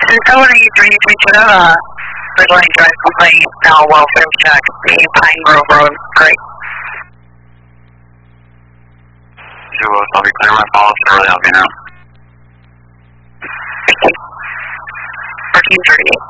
Midland Drive complaint, now welfare check, the Pine Grove Road, great. I'll be clear my policy to really help you now. 1438.